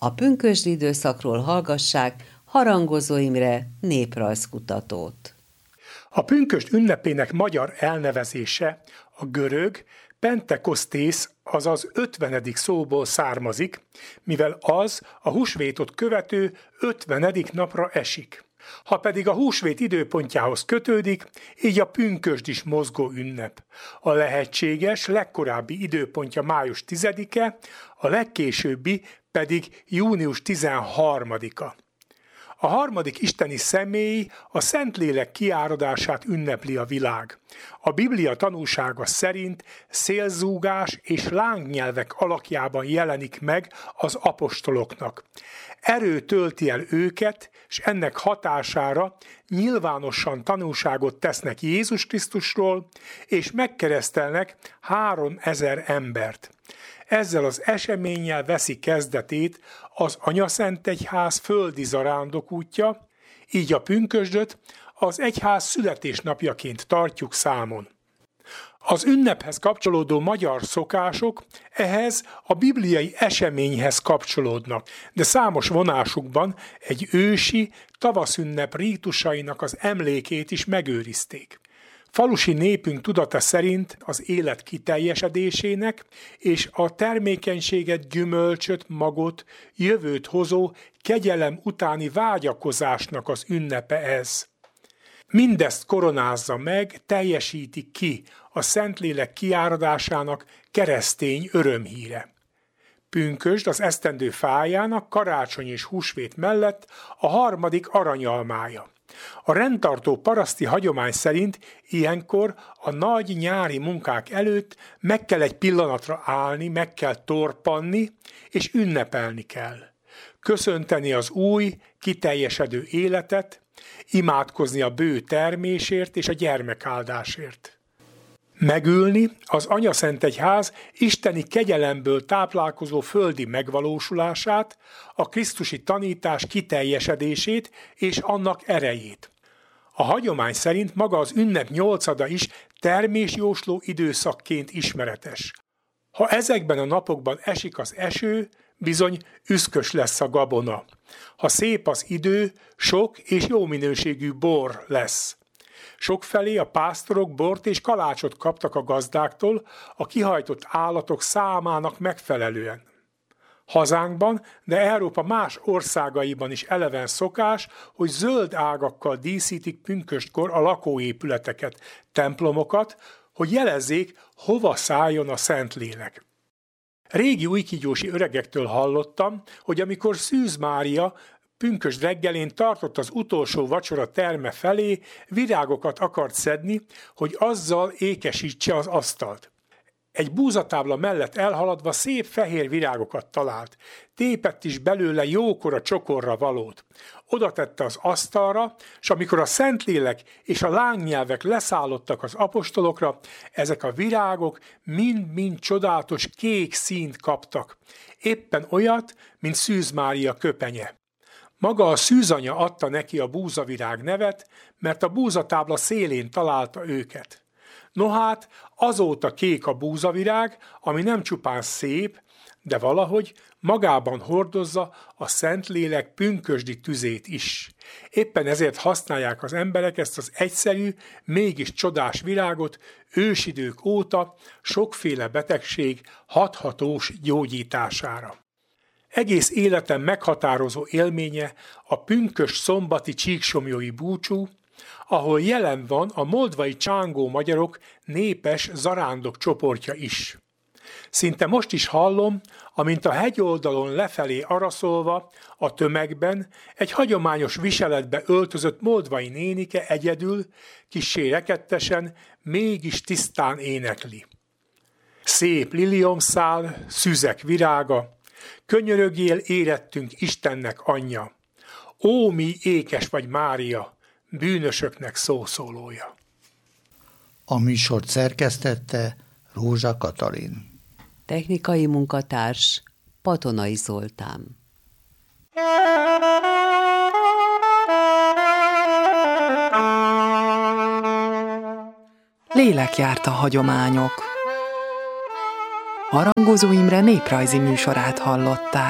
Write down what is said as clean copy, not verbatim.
A pünkösdi időszakról hallgassák Harangozó Imre néprajzkutatót. A pünkösd ünnepének magyar elnevezése a görög Pentekosztész, azaz 50. szóból származik, mivel az a húsvétot követő 50. napra esik. Ha pedig a húsvét időpontjához kötődik, így a pünkösd is mozgó ünnep. A lehetséges legkorábbi időpontja május 10-e, a legkésőbbi pedig június 13-a. A harmadik isteni személy a Szentlélek kiáradását ünnepli a világ. A Biblia tanúsága szerint szélzúgás és lángnyelvek alakjában jelenik meg az apostoloknak. Erő tölti el őket, és ennek hatására nyilvánosan tanúságot tesznek Jézus Krisztusról, és megkeresztelnek 3000 embert. Ezzel az eseménnyel veszi kezdetét az Anyaszentegyház földi zarándokútja, így a pünkösdöt az egyház születésnapjaként tartjuk számon. Az ünnephez kapcsolódó magyar szokások ehhez a bibliai eseményhez kapcsolódnak, de számos vonásukban egy ősi tavaszünnep rítusainak az emlékét is megőrizték. Falusi népünk tudata szerint az élet kiteljesedésének és a termékenységet, gyümölcsöt, magot, jövőt hozó kegyelem utáni vágyakozásnak az ünnepe ez. Mindezt koronázza meg, teljesíti ki a Szentlélek kiáradásának keresztény örömhíre. Pünkösd az esztendő fájának karácsony és húsvét mellett a harmadik aranyalmája. A rendtartó paraszti hagyomány szerint ilyenkor a nagy nyári munkák előtt meg kell egy pillanatra állni, meg kell torpanni, és ünnepelni kell. Köszönteni az új, kiteljesedő életet, imádkozni a bő termésért és a gyermekáldásért. Megülni az Anyaszentegyház isteni kegyelemből táplálkozó földi megvalósulását, a krisztusi tanítás kiteljesedését és annak erejét. A hagyomány szerint maga az ünnep nyolcada is termésjósló időszakként ismeretes. Ha ezekben a napokban esik az eső, bizony üszkös lesz a gabona. Ha szép az idő, sok és jó minőségű bor lesz. Sokfelé a pásztorok bort és kalácsot kaptak a gazdáktól a kihajtott állatok számának megfelelően. Hazánkban, de Európa más országaiban is eleven szokás, hogy zöld ágakkal díszítik pünköstkor a lakóépületeket, templomokat, hogy jelezzék, hova szálljon a Szentlélek. Régi újkígyósi öregektől hallottam, hogy amikor Szűz Mária pünkösd reggelén tartott az utolsó vacsora terme felé, virágokat akart szedni, hogy azzal ékesítse az asztalt. Egy búzatábla mellett elhaladva szép fehér virágokat talált. Tépett is belőle jókora csokorra valót. Oda tette az asztalra, és amikor a Szentlélek és a lángnyelvek leszállottak az apostolokra, ezek a virágok mind-mind csodálatos kék színt kaptak. Éppen olyat, mint Szűz Mária köpenye. Maga a szűzanya adta neki a búzavirág nevet, mert a búzatábla szélén találta őket. Nohát azóta kék a búzavirág, ami nem csupán szép, de valahogy magában hordozza a Szentlélek pünkösdi tüzét is. Éppen ezért használják az emberek ezt az egyszerű, mégis csodás virágot ősidők óta sokféle betegség hathatós gyógyítására. Egész életem meghatározó élménye a pünkösd szombati csíksomlyói búcsú, ahol jelen van a moldvai csángó magyarok népes zarándok csoportja is. Szinte most is hallom, amint a hegyoldalon lefelé araszolva, a tömegben egy hagyományos viseletbe öltözött moldvai nénike egyedül, kissé rekedtesen, mégis tisztán énekli. Szép liliomszál, szüzek virága, könyörögjél érettünk Istennek anyja. Ó, mi ékes vagy Mária, bűnösöknek szószólója. A műsort szerkesztette Rózsa Katalin. Technikai munkatárs Patonai Zoltán. Lélekjárt a hagyományok. Harangozó Imre néprajzi műsorát hallották.